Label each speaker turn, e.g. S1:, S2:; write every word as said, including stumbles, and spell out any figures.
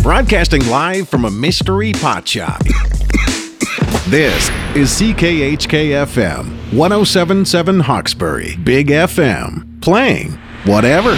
S1: Broadcasting live from a mystery pot shop. This is C K H K F M, one oh seven point seven Hawkesbury, Big F M, playing whatever.